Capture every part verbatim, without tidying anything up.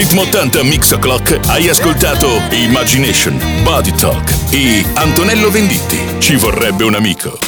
Ritmo ottanta Mix O'Clock hai ascoltato Imagination, Body Talk e Antonello Venditti. Ci vorrebbe un amico.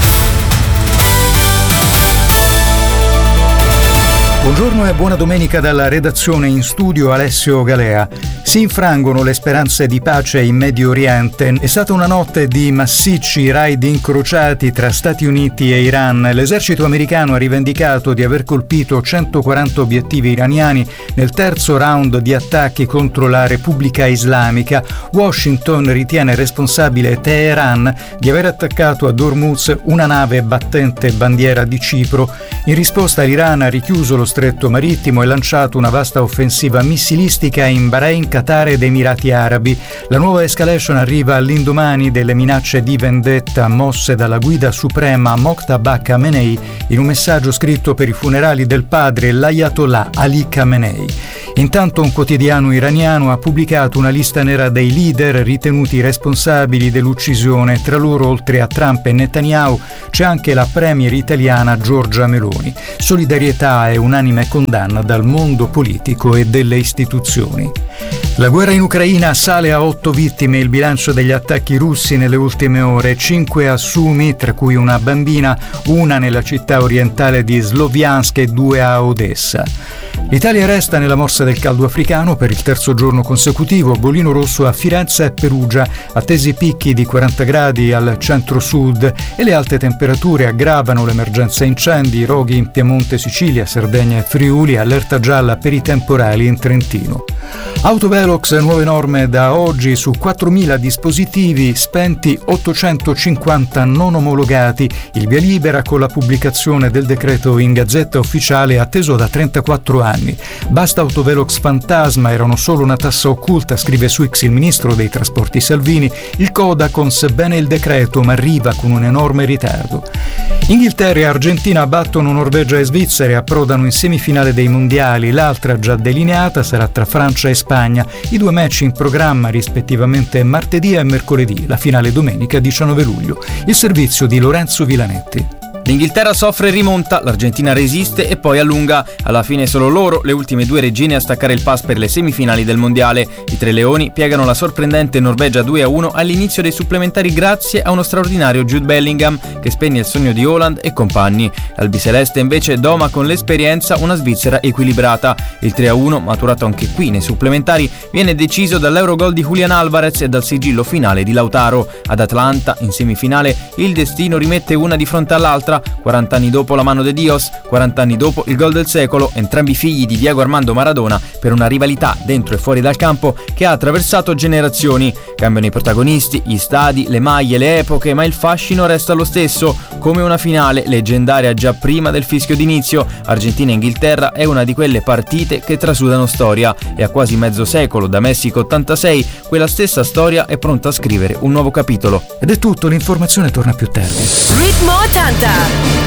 Buongiorno e buona domenica dalla redazione, in studio Alessio Galea. Si infrangono le speranze di pace in Medio Oriente. È stata una notte di massicci raid incrociati tra Stati Uniti e Iran. L'esercito americano ha rivendicato di aver colpito centoquaranta obiettivi iraniani nel terzo round di attacchi contro la Repubblica Islamica. Washington ritiene responsabile Teheran di aver attaccato ad Hormuz una nave battente bandiera di Cipro. In risposta l'Iran ha richiuso lo stretto marittimo e lanciato una vasta offensiva missilistica in Bahrain, Qatar ed Emirati Arabi. La nuova escalation arriva all'indomani delle minacce di vendetta mosse dalla guida suprema Mojtaba Khamenei in un messaggio scritto per i funerali del padre, l'Ayatollah Ali Khamenei. Intanto un quotidiano iraniano ha pubblicato una lista nera dei leader ritenuti responsabili dell'uccisione. Tra loro, oltre a Trump e Netanyahu, c'è anche la premier italiana Giorgia Meloni. Solidarietà e unanime condanna dal mondo politico e delle istituzioni. La guerra in Ucraina sale a otto vittime il bilancio degli attacchi russi nelle ultime ore, cinque a Sumi, tra cui una bambina, una nella città orientale di Sloviansk e due a Odessa. L'Italia resta nella morsa del caldo africano per il terzo giorno consecutivo, bollino rosso a Firenze e Perugia, attesi picchi di quaranta gradi al centro-sud e le alte temperature aggravano l'emergenza incendi, roghi in Piemonte, Sicilia, Sardegna e Friuli, allerta gialla per i temporali in Trentino. Autovelox, nuove norme da oggi su quattromila dispositivi spenti, ottocentocinquanta non omologati. Il via libera con la pubblicazione del decreto in Gazzetta Ufficiale atteso da trentaquattro anni. Basta Autovelox fantasma, erano solo una tassa occulta, scrive su X il ministro dei trasporti Salvini. Il Codacons, sebbene il decreto, ma arriva con un enorme ritardo. Inghilterra e Argentina battono Norvegia e Svizzera e approdano in semifinale dei mondiali. L'altra, già delineata, sarà tra Francia e Spagna. I due match in programma rispettivamente martedì e mercoledì, la finale domenica diciannove luglio. Il servizio di Lorenzo Vilanetti. L'Inghilterra soffre e rimonta, l'Argentina resiste e poi allunga. Alla fine solo loro, le ultime due regine, a staccare il pass per le semifinali del mondiale. I tre leoni piegano la sorprendente Norvegia due a uno all'inizio dei supplementari grazie a uno straordinario Jude Bellingham che spegne il sogno di Haaland e compagni. L'albiceleste invece doma con l'esperienza una Svizzera equilibrata. Il tre a uno, maturato anche qui nei supplementari, viene deciso dall'Eurogol di Julian Alvarez e dal sigillo finale di Lautaro. Ad Atlanta, in semifinale, il destino rimette una di fronte all'altra. quaranta anni dopo la mano de Dios, quaranta anni dopo il gol del secolo, entrambi figli di Diego Armando Maradona, per una rivalità dentro e fuori dal campo che ha attraversato generazioni. Cambiano i protagonisti, gli stadi, le maglie, le epoche, ma il fascino resta lo stesso, come una finale leggendaria già prima del fischio d'inizio. Argentina e Inghilterra è una di quelle partite che trasudano storia e a quasi mezzo secolo da Messico ottantasei quella stessa storia è pronta a scrivere un nuovo capitolo. Ed è tutto, l'informazione torna più tardi. Ritmo ottanta,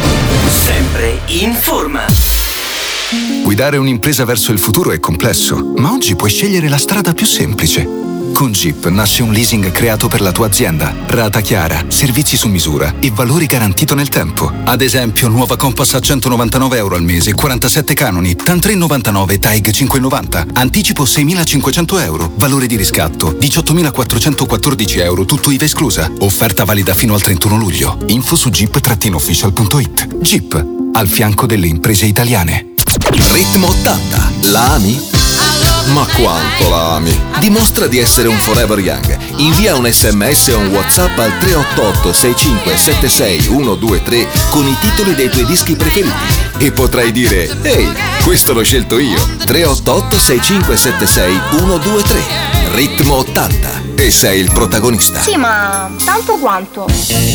sempre in forma. Guidare un'impresa verso il futuro è complesso, ma oggi puoi scegliere la strada più semplice. Con Jeep nasce un leasing creato per la tua azienda. Rata chiara, servizi su misura e valori garantito nel tempo. Ad esempio, nuova Compass a centonovantanove euro al mese, quarantasette canoni, TAN tre virgola novantanove, T A E G cinque virgola novanta. Anticipo seimilacinquecento euro. Valore di riscatto diciottomilaquattrocentoquattordici euro, tutto I V A esclusa. Offerta valida fino al trentuno luglio. Info su jeep official punto it. Jeep, al fianco delle imprese italiane. Ritmo ottanta, la ami? Ma quanto la ami? Dimostra di essere un Forever Young. Invia un sms o un WhatsApp al tre otto otto sei cinque sette sei uno due tre con i titoli dei tuoi dischi preferiti e potrai dire: ehi, questo l'ho scelto io. tre otto otto sei cinque sette sei uno due tre. Ritmo ottanta e sei il protagonista. Sì, ma tanto quanto?